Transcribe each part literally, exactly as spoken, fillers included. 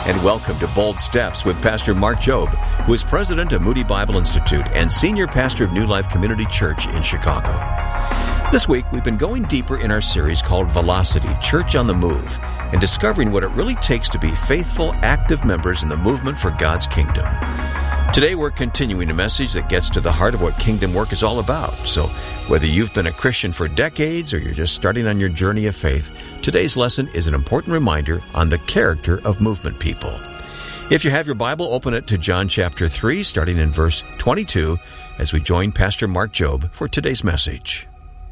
and welcome to Bold Steps with Pastor Mark Jobe, who is president of Moody Bible Institute and senior pastor of New Life Community Church in Chicago. This week, we've been going deeper in our series called Velocity, Church on the Move, and discovering what it really takes to be faithful, active members in the movement for God's kingdom. Today, we're continuing a message that gets to the heart of what kingdom work is all about. So, whether you've been a Christian for decades or you're just starting on your journey of faith, today's lesson is an important reminder on the character of movement people. If you have your Bible, open it to John chapter three, starting in verse twenty-two, as we join Pastor Mark Jobe for today's message.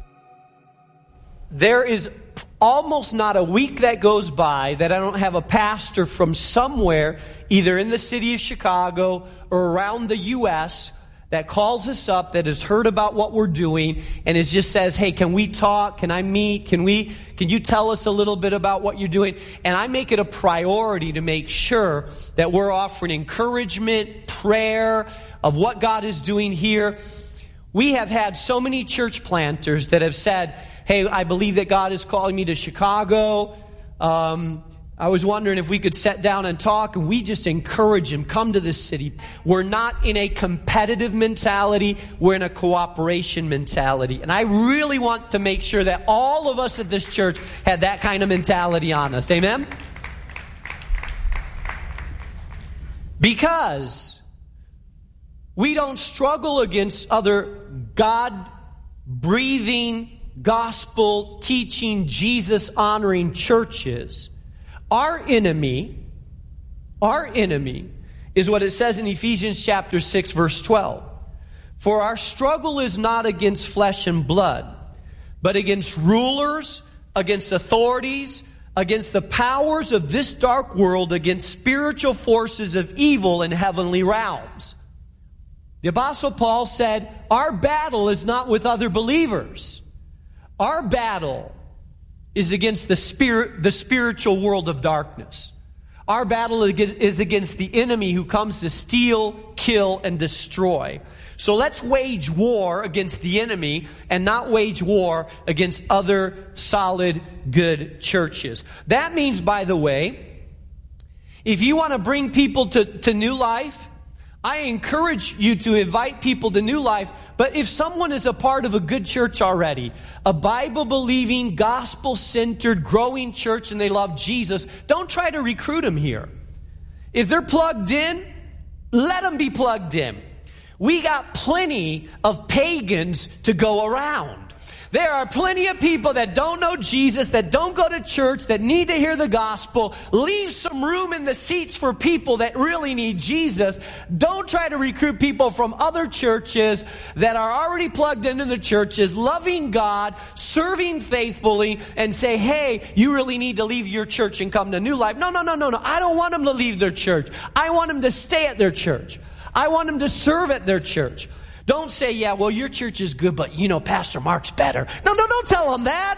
There is almost not a week that goes by that I don't have a pastor from somewhere, either in the city of Chicago or around the U S, that calls us up, that has heard about what we're doing, and it just says, hey, can we talk? Can I meet? Can we? Can you tell us a little bit about what you're doing? And I make it a priority to make sure that we're offering encouragement, prayer of what God is doing here. We have had so many church planters that have said, hey, I believe that God is calling me to Chicago. Um, I was wondering if we could sit down and talk, and we just encourage them, come to this city. We're not in a competitive mentality. We're in a cooperation mentality. And I really want to make sure that all of us at this church have that kind of mentality on us. Amen? Because we don't struggle against other God-breathing, gospel-teaching, Jesus-honoring churches. Our enemy, our enemy is what it says in Ephesians chapter six, verse twelve. For our struggle is not against flesh and blood, but against rulers, against authorities, against the powers of this dark world, against spiritual forces of evil in heavenly realms. The Apostle Paul said, our battle is not with other believers. Our battle is against the spirit, the spiritual world of darkness. Our battle is against the enemy who comes to steal, kill, and destroy. So let's wage war against the enemy and not wage war against other solid, good churches. That means, by the way, if you want to bring people to, to New Life, I encourage you to invite people to New Life. But if someone is a part of a good church already, a Bible-believing, gospel-centered, growing church, and they love Jesus, don't try to recruit them here. If they're plugged in, let them be plugged in. We got plenty of pagans to go around. There are plenty of people that don't know Jesus, that don't go to church, that need to hear the gospel. Leave some room in the seats for people that really need Jesus. Don't try to recruit people from other churches that are already plugged into the churches, loving God, serving faithfully, and say, hey, you really need to leave your church and come to New Life. No, no, no, no, no. I don't want them to leave their church. I want them to stay at their church. I want them to serve at their church. Don't say, yeah, well, your church is good, but, you know, Pastor Mark's better. No, no, don't tell them that.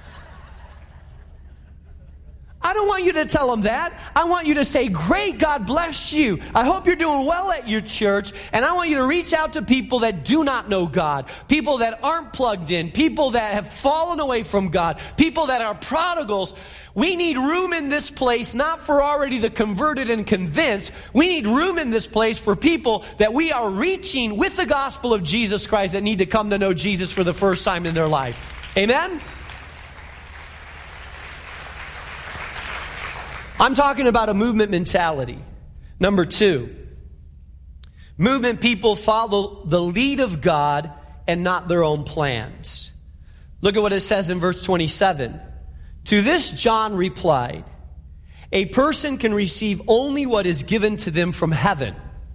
I don't want you to tell them that. I want you to say, great, God bless you. I hope you're doing well at your church. And I want you to reach out to people that do not know God, people that aren't plugged in, people that have fallen away from God, people that are prodigals. We need room in this place, not for already the converted and convinced. We need room in this place for people that we are reaching with the gospel of Jesus Christ that need to come to know Jesus for the first time in their life. Amen? I'm talking about a movement mentality. Number two, movement people follow the lead of God and not their own plans. Look at what it says in verse twenty-seven. To this John replied, a person can receive only what is given to them from heaven.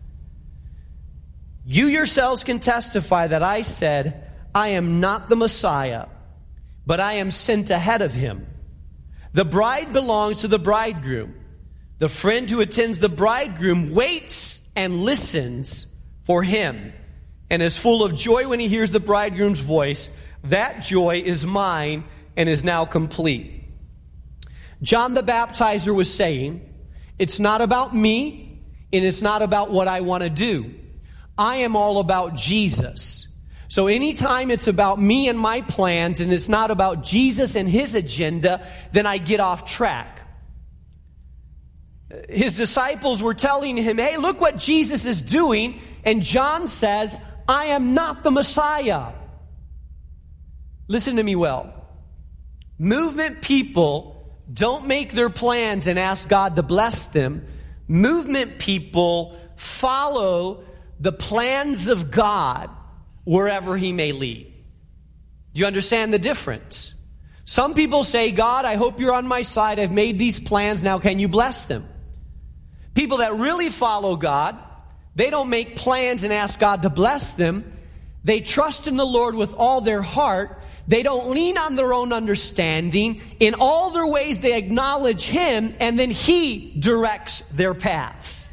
You yourselves can testify that I said, I am not the Messiah, but I am sent ahead of him. The bride belongs to the bridegroom. The friend who attends the bridegroom waits and listens for him and is full of joy when he hears the bridegroom's voice. That joy is mine and is now complete. John the Baptizer was saying, it's not about me and it's not about what I want to do. I am all about Jesus. So anytime it's about me and my plans and it's not about Jesus and his agenda, then I get off track. his disciples were telling him, hey, look what Jesus is doing. And John says, I am not the Messiah. Listen to me well. Movement people don't make their plans and ask God to bless them. Movement people follow the plans of God wherever he may lead. You understand the difference? Some people say, God, I hope you're on my side. I've made these plans. Now can you bless them? People that really follow God, they don't make plans and ask God to bless them. They trust in the Lord with all their heart. They don't lean on their own understanding. In all their ways, they acknowledge him, and then he directs their path.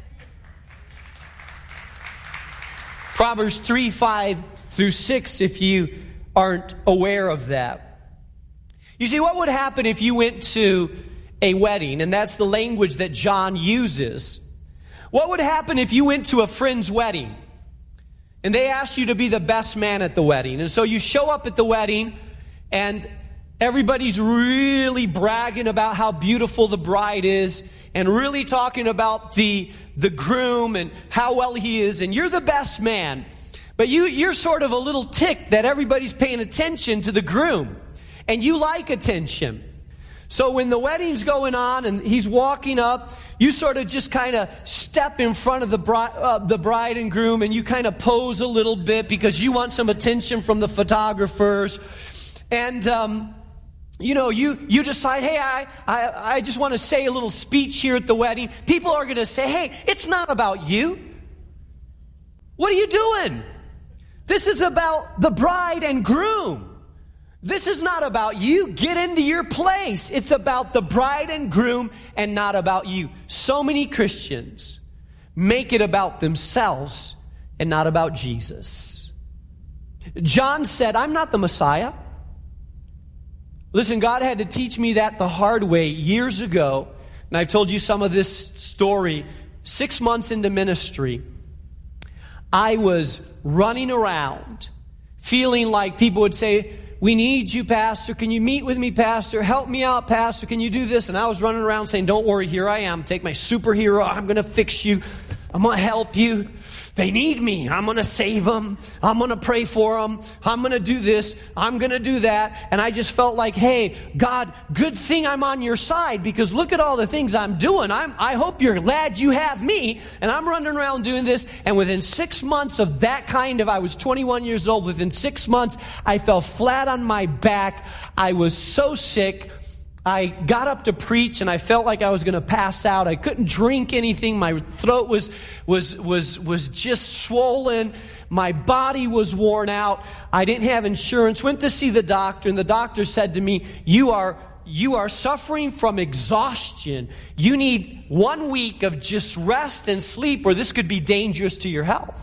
Proverbs three, five through six, if you aren't aware of that. You see, what would happen if you went to a wedding, and that's the language that John uses. What would happen if you went to a friend's wedding, and they asked you to be the best man at the wedding? And so you show up at the wedding, and everybody's really bragging about how beautiful the bride is, and really talking about the, the groom and how well he is, and you're the best man. But you, you're sort of a little ticked that everybody's paying attention to the groom, and you like attention. So when the wedding's going on and he's walking up, you sort of just kind of step in front of the bride, uh, the bride and groom, and you kind of pose a little bit because you want some attention from the photographers. And, um, you know, you, you decide, hey, I, I, I just want to say a little speech here at the wedding. People are going to say, hey, it's not about you. What are you doing? This is about the bride and groom. This is not about you. Get into your place. It's about the bride and groom and not about you. So many Christians make it about themselves and not about Jesus. John said, I'm not the Messiah. Listen, God had to teach me that the hard way years ago. And I've told you some of this story. Six months into ministry, I was running around feeling like people would say, we need you, Pastor. Can you meet with me, Pastor? Help me out, Pastor. Can you do this? And I was running around saying, don't worry, here I am. Take my superhero. I'm going to fix you. I'm going to help you. They need me. I'm going to save them. I'm going to pray for them. I'm going to do this. I'm going to do that. And I just felt like, hey, God, good thing I'm on your side, because look at all the things I'm doing. I'm, I hope you're glad you have me. And I'm running around doing this. And within six months of that kind of, I was twenty-one years old. Within six months, I fell flat on my back. I was so sick. I got up to preach and I felt like I was going to pass out. I couldn't drink anything. My throat was was was was just swollen. My body was worn out. I didn't have insurance. Went to see the doctor, and the doctor said to me, "You are you are suffering from exhaustion. You need one week of just rest and sleep, or this could be dangerous to your health."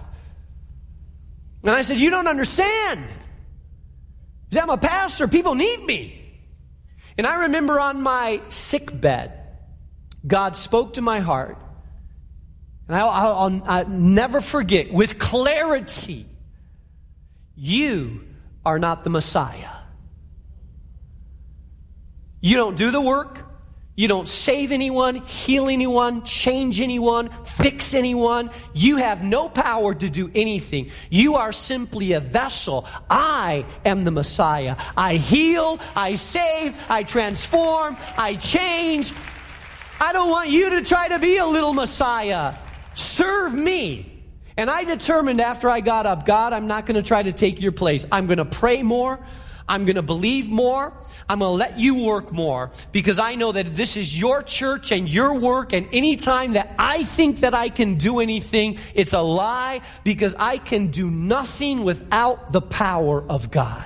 And I said, "You don't understand. Because I'm a pastor. People need me." And I remember on my sick bed, God spoke to my heart. And I'll, I'll, I'll never forget, with clarity, you are not the Messiah. You don't do the work. You don't save anyone, heal anyone, change anyone, fix anyone. You have no power to do anything. You are simply a vessel. I am the Messiah. I heal, I save, I transform, I change. I don't want you to try to be a little Messiah. Serve me. And I determined after I got up, God, I'm not going to try to take your place. I'm going to pray more. I'm going to believe more. I'm going to let you work more, because I know that this is your church and your work, and anytime that I think that I can do anything, it's a lie, because I can do nothing without the power of God.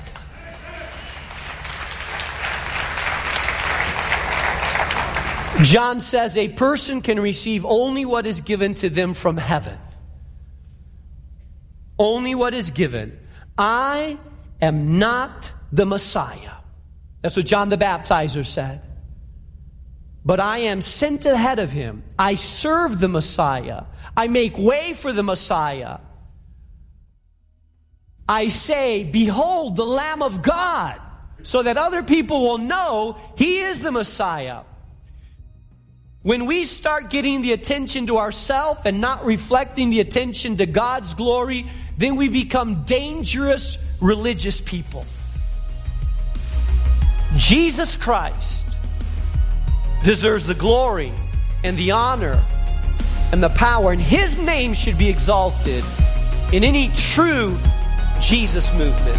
John says a person can receive only what is given to them from heaven. Only what is given. I am not the Messiah. That's what John the Baptizer said. But I am sent ahead of him. I serve the Messiah. I make way for the Messiah. I say, behold the Lamb of God, so that other people will know he is the Messiah. When we start getting the attention to ourselves and not reflecting the attention to God's glory, then we become dangerous religious people. Jesus Christ deserves the glory and the honor and the power, and His name should be exalted in any true Jesus movement.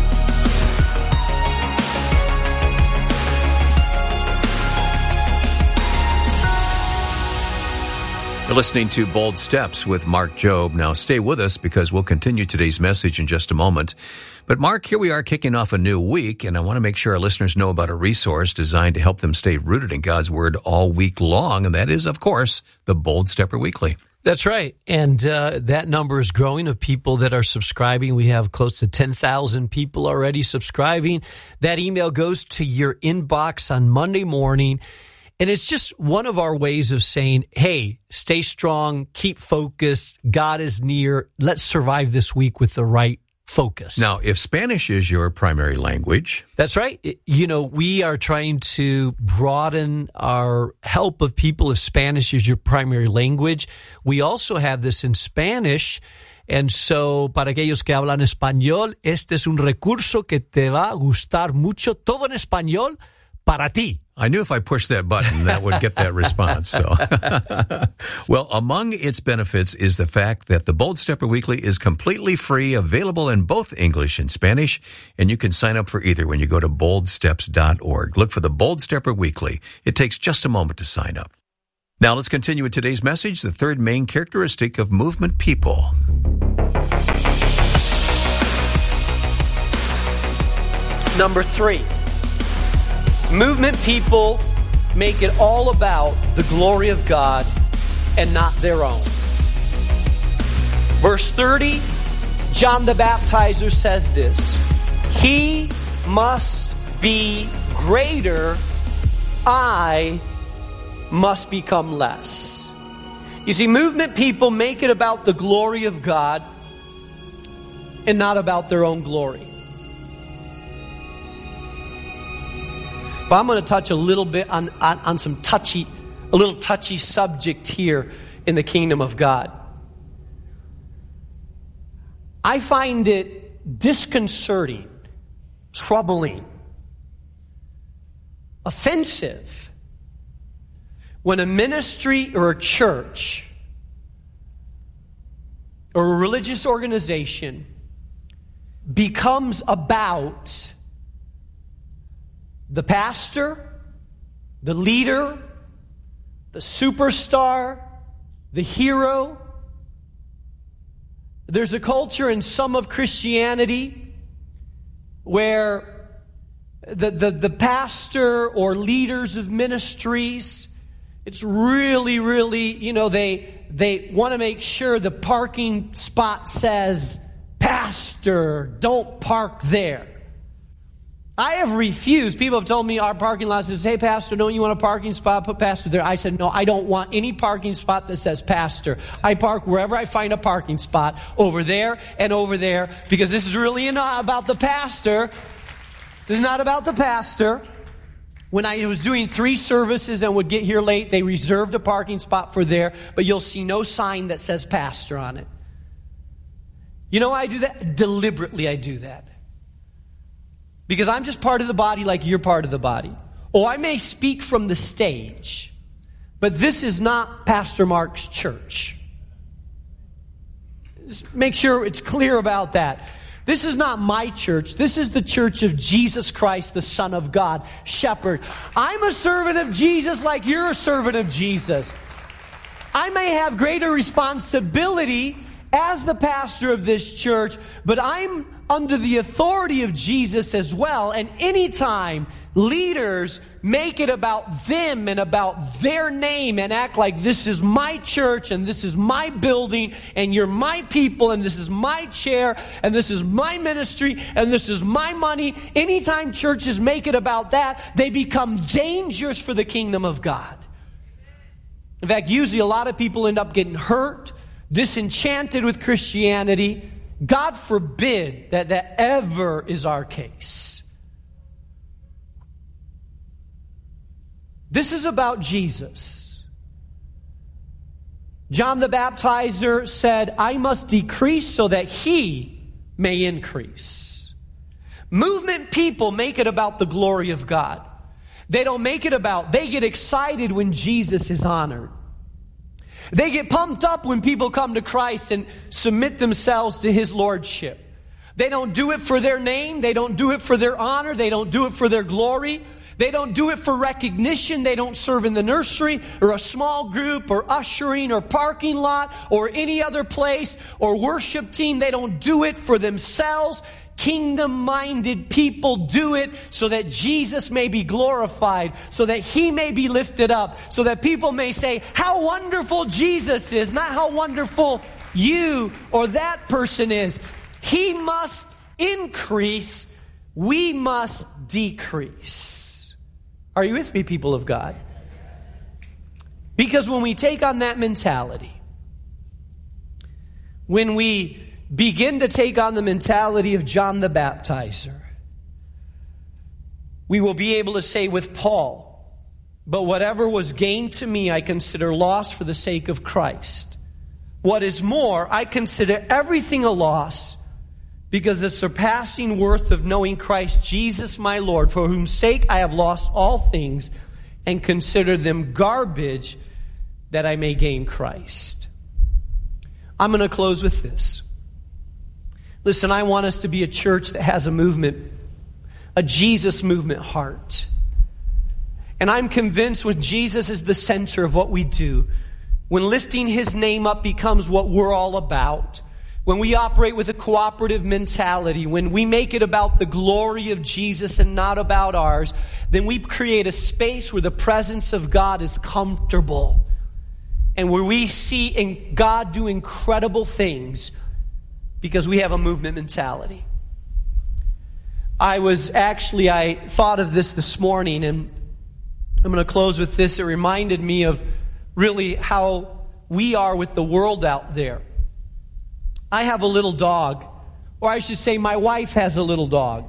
You're listening to Bold Steps with Mark Jobe. Now stay with us because we'll continue today's message in just a moment. But Mark, here we are kicking off a new week, and I want to make sure our listeners know about a resource designed to help them stay rooted in God's Word all week long, and that is, of course, the Bold Stepper Weekly. That's right. And uh, that number is growing of people that are subscribing. We have close to ten thousand people already subscribing. That email goes to your inbox on Monday morning. And it's just one of our ways of saying, hey, stay strong, keep focused, God is near. Let's survive this week with the right focus. Now, if Spanish is your primary language. That's right. You know, we are trying to broaden our help of people if Spanish is your primary language. We also have this in Spanish. And so, para aquellos que hablan español, este es un recurso que te va a gustar mucho. Todo en español para ti. I knew if I pushed that button, that would get that response. So, well, among its benefits is the fact that the Bold Stepper Weekly is completely free, available in both English and Spanish, and you can sign up for either when you go to bold steps dot org. Look for the Bold Stepper Weekly. It takes just a moment to sign up. Now, let's continue with today's message, the third main characteristic of movement people. Number three. Movement people make it all about the glory of God and not their own. Verse thirty, John the Baptizer says this, He must be greater, I must become less. You see, movement people make it about the glory of God and not about their own glory. But I'm going to touch a little bit on, on, on some touchy, a little touchy subject here in the kingdom of God. I find it disconcerting, troubling, offensive when a ministry or a church or a religious organization becomes about the pastor, the leader, the superstar, the hero. There's a culture in some of Christianity where the, the, the pastor or leaders of ministries, it's really, really, you know, they, they want to make sure the parking spot says, Pastor, don't park there. I have refused. People have told me our parking lot says, hey, Pastor, don't you want a parking spot? Put Pastor there. I said, no, I don't want any parking spot that says Pastor. I park wherever I find a parking spot, over there and over there, because this is really not about the pastor. This is not about the pastor. When I was doing three services and would get here late, they reserved a parking spot for there, but you'll see no sign that says Pastor on it. You know why I do that? Deliberately I do that. Because I'm just part of the body like you're part of the body. Oh, I may speak from the stage, but this is not Pastor Mark's church. Just make sure it's clear about that. This is not my church. This is the church of Jesus Christ, the Son of God, Shepherd. I'm a servant of Jesus like you're a servant of Jesus. I may have greater responsibility as the pastor of this church, but I'm under the authority of Jesus as well. And anytime leaders make it about them and about their name and act like this is my church and this is my building and you're my people and this is my chair and this is my ministry and this is my money, anytime churches make it about that, they become dangerous for the kingdom of God. In fact, usually a lot of people end up getting hurt, disenchanted with Christianity. God forbid that that ever is our case. This is about Jesus. John the Baptizer said, I must decrease so that he may increase. Movement people make it about the glory of God. They don't make it about, they get excited when Jesus is honored. They get pumped up when people come to Christ and submit themselves to his lordship. They don't do it for their name. They don't do it for their honor. They don't do it for their glory. They don't do it for recognition. They don't serve in the nursery or a small group or ushering or parking lot or any other place or worship team. They don't do it for themselves. Kingdom-minded people do it so that Jesus may be glorified, so that he may be lifted up, so that people may say, how wonderful Jesus is, not how wonderful you or that person is. He must increase. We must decrease. Are you with me, people of God? Because when we take on that mentality, when we begin to take on the mentality of John the Baptizer, we will be able to say with Paul, but whatever was gained to me, I consider loss for the sake of Christ. What is more, I consider everything a loss because the surpassing worth of knowing Christ Jesus my Lord, for whose sake I have lost all things and consider them garbage that I may gain Christ. I'm going to close with this. Listen, I want us to be a church that has a movement, a Jesus movement heart. And I'm convinced when Jesus is the center of what we do, when lifting his name up becomes what we're all about, when we operate with a cooperative mentality, when we make it about the glory of Jesus and not about ours, then we create a space where the presence of God is comfortable and where we see in God do incredible things because we have a movement mentality. I was actually, I thought of this this morning, and I'm going to close with this. It reminded me of really how we are with the world out there. I have a little dog, or I should say my wife has a little dog.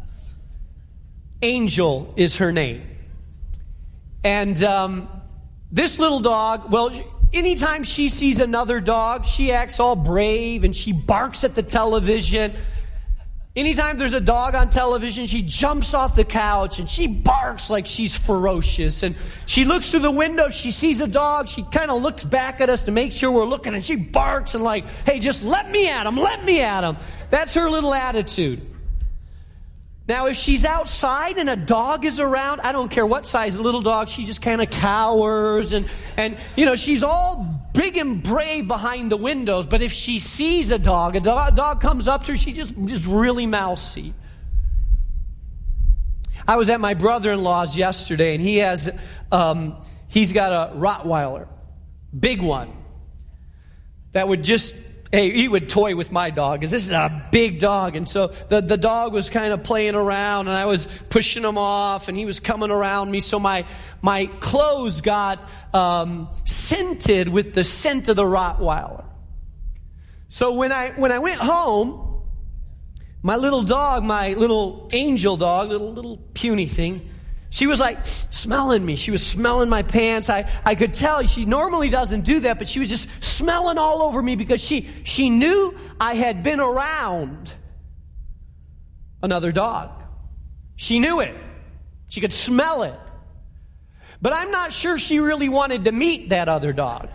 Angel is her name. And um, this little dog, well, anytime she sees another dog, she acts all brave and she barks at the television. Anytime there's a dog on television, she jumps off the couch and she barks like she's ferocious. And she looks through the window, she sees a dog, she kind of looks back at us to make sure we're looking, and she barks and like, hey, just let me at him, let me at him. That's her little attitude. Now, if she's outside and a dog is around, I don't care what size little dog, she just kind of cowers and, and, you know, she's all big and brave behind the windows. But if she sees a dog, a dog, dog comes up to her, she just, just really mousy. I was at my brother-in-law's yesterday, and he has, um, he's got a Rottweiler, big one, that would just, hey, he would toy with my dog, because this is a big dog. And so the, the dog was kind of playing around, and I was pushing him off, and he was coming around me. So my my clothes got um, scented with the scent of the Rottweiler. So when I when I went home, my little dog, my little angel dog, little little puny thing, she was like smelling me. She was smelling my pants. I, I could tell she normally doesn't do that, but she was just smelling all over me because she, she knew I had been around another dog. She knew it. She could smell it. But I'm not sure she really wanted to meet that other dog.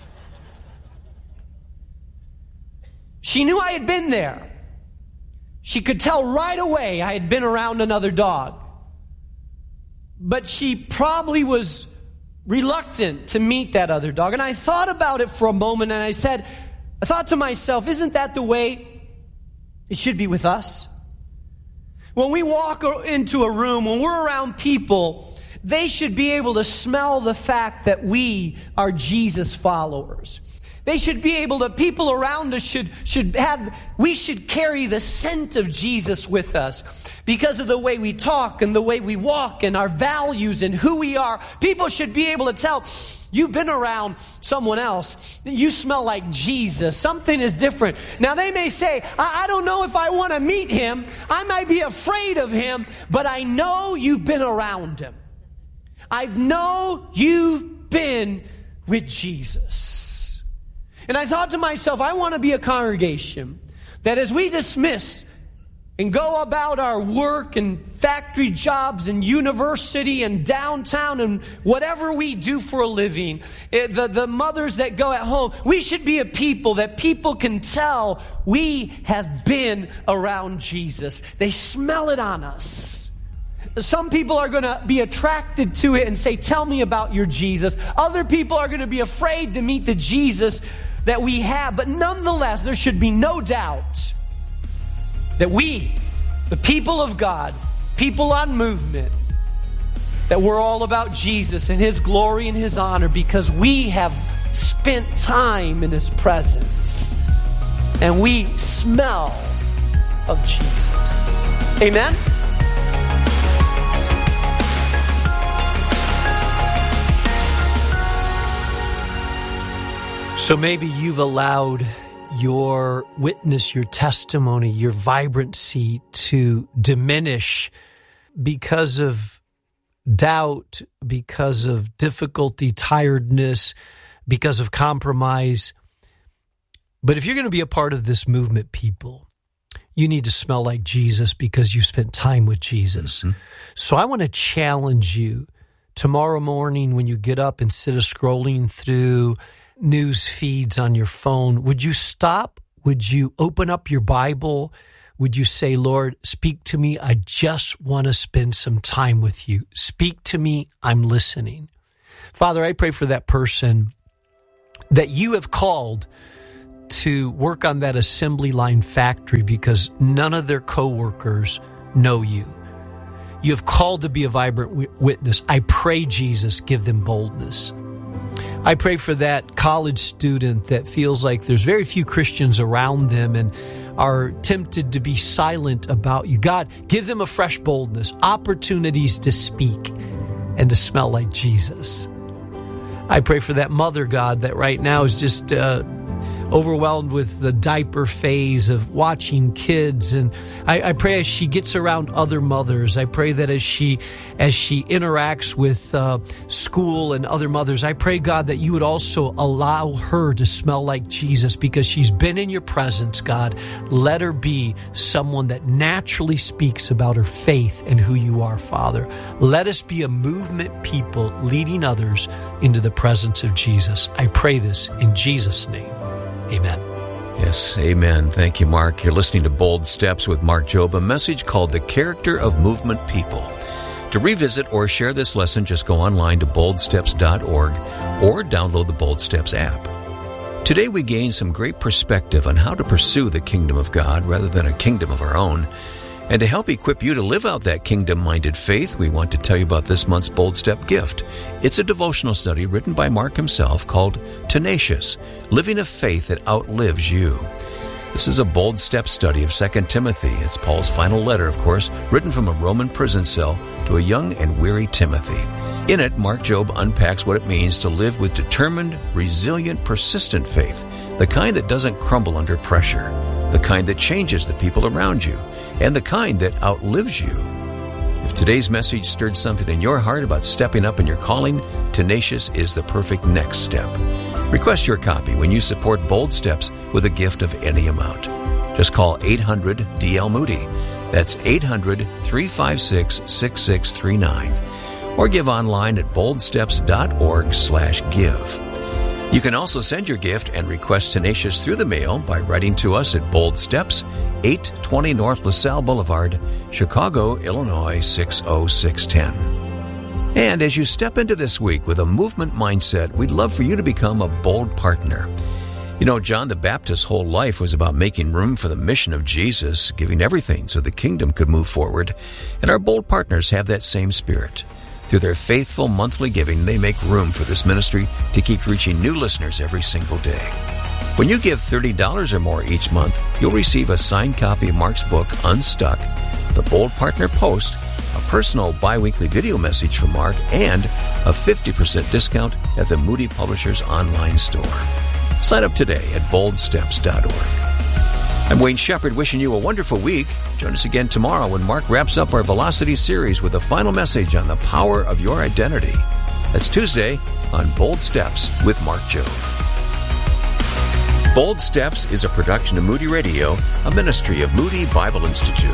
She knew I had been there. She could tell right away I had been around another dog. But she probably was reluctant to meet that other dog. And I thought about it for a moment, and I said, I thought to myself, isn't that the way it should be with us? When we walk into a room, when we're around people, they should be able to smell the fact that we are Jesus followers. They should be able to, people around us should, should have, we should carry the scent of Jesus with us because of the way we talk and the way we walk and our values and who we are. People should be able to tell, you've been around someone else, you smell like Jesus. Something is different. Now they may say, I, I don't know if I want to meet him. I might be afraid of him, but I know you've been around him. I know you've been with Jesus. And I thought to myself, I want to be a congregation that as we dismiss and go about our work and factory jobs and university and downtown and whatever we do for a living, it, the, the mothers that go at home, we should be a people that people can tell we have been around Jesus. They smell it on us. Some people are going to be attracted to it and say, tell me about your Jesus. Other people are going to be afraid to meet the Jesus that we have. But nonetheless, there should be no doubt that we, the people of God, people on movement, that we're all about Jesus and His glory and His honor because we have spent time in His presence and we smell of Jesus. Amen? So maybe you've allowed your witness, your testimony, your vibrancy to diminish because of doubt, because of difficulty, tiredness, because of compromise. But if you're going to be a part of this movement, people, you need to smell like Jesus because you spent time with Jesus. Mm-hmm. So I want to challenge you tomorrow morning when you get up, instead of scrolling through news feeds on your phone, would you stop? Would you open up your Bible? Would you say, Lord, speak to me? I just want to spend some time with you. Speak to me. I'm listening. Father, I pray for that person that you have called to work on that assembly line factory because none of their coworkers know you. You have called to be a vibrant w- witness. I pray, Jesus, give them boldness. I pray for that college student that feels like there's very few Christians around them and are tempted to be silent about you. God, give them a fresh boldness, opportunities to speak and to smell like Jesus. I pray for that mother, God, that right now is just uh, overwhelmed with the diaper phase of watching kids. And I, I pray as she gets around other mothers, I pray that as she as she interacts with uh, school and other mothers, I pray, God, that you would also allow her to smell like Jesus because she's been in your presence, God. Let her be someone that naturally speaks about her faith and who you are, Father. Let us be a movement people leading others into the presence of Jesus. I pray this in Jesus' name. Amen. Yes, amen. Thank you, Mark. You're listening to Bold Steps with Mark Jobe, a message called The Character of Movement People. To revisit or share this lesson, just go online to bold steps dot org or download the Bold Steps app. Today we gain some great perspective on how to pursue the kingdom of God rather than a kingdom of our own. And to help equip you to live out that kingdom-minded faith, we want to tell you about this month's Bold Step gift. It's a devotional study written by Mark himself called Tenacious, Living a Faith That Outlives You. This is a bold step study of Second Timothy. It's Paul's final letter, of course, written from a Roman prison cell to a young and weary Timothy. In it, Mark Jobe unpacks what it means to live with determined, resilient, persistent faith, the kind that doesn't crumble under pressure, the kind that changes the people around you, and the kind that outlives you. If today's message stirred something in your heart about stepping up in your calling, Tenacious is the perfect next step. Request your copy when you support Bold Steps with a gift of any amount. Just call eight hundred D L Moody. That's eight hundred, three five six, six six three nine. Or give online at bold steps dot org slash give. You can also send your gift and request Tenacious through the mail by writing to us at Bold Steps, eight twenty North LaSalle Boulevard, Chicago, Illinois six oh six one oh. And as you step into this week with a movement mindset, we'd love for you to become a bold partner. You know, John the Baptist's whole life was about making room for the mission of Jesus, giving everything so the kingdom could move forward. And our bold partners have that same spirit. Through their faithful monthly giving, they make room for this ministry to keep reaching new listeners every single day. When you give thirty dollars or more each month, you'll receive a signed copy of Mark's book, Unstuck, the Bold Partner Post, a personal bi-weekly video message from Mark, and a fifty percent discount at the Moody Publishers online store. Sign up today at bold steps dot org. I'm Wayne Shepherd, wishing you a wonderful week. Join us again tomorrow when Mark wraps up our Velocity series with a final message on the power of your identity. That's Tuesday on Bold Steps with Mark Jobe. Bold Steps is a production of Moody Radio, a ministry of Moody Bible Institute.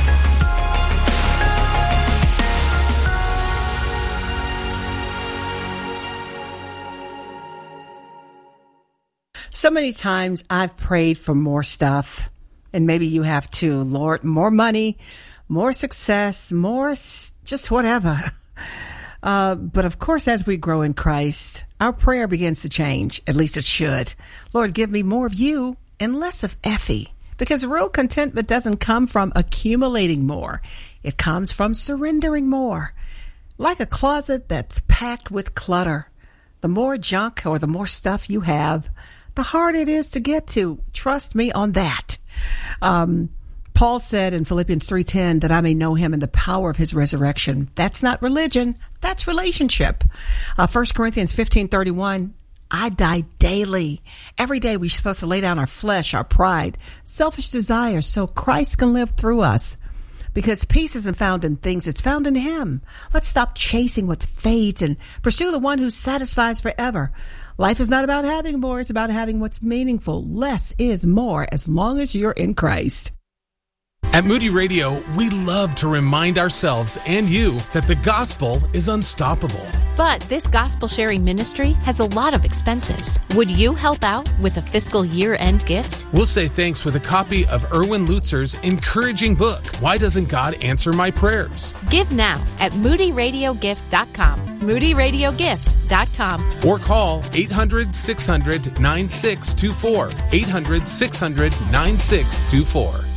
So many times I've prayed for more stuff, and maybe you have too. Lord, more money, more success, more s- just whatever. Uh, but of course, as we grow in Christ, our prayer begins to change. At least it should. Lord, give me more of you and less of Effie. Because real contentment doesn't come from accumulating more. It comes from surrendering more. Like a closet that's packed with clutter. The more junk or the more stuff you have, the harder it is to get to. Trust me on that. Um, Paul said in Philippians three ten that I may know him in the power of his resurrection. That's not religion. That's relationship. Uh, First Corinthians fifteen thirty-one, I die daily. Every day we're supposed to lay down our flesh, our pride, selfish desires so Christ can live through us. Because peace isn't found in things, it's found in him. Let's stop chasing what fades and pursue the one who satisfies forever. Life is not about having more, it's about having what's meaningful. Less is more as long as you're in Christ. At Moody Radio, we love to remind ourselves and you that the gospel is unstoppable. But this gospel sharing ministry has a lot of expenses. Would you help out with a fiscal year-end gift? We'll say thanks with a copy of Erwin Lutzer's encouraging book, Why Doesn't God Answer My Prayers? Give now at moody radio gift dot com. moody radio gift dot com. Or call eight hundred, six hundred, nine six two four. eight hundred, six hundred, nine six two four.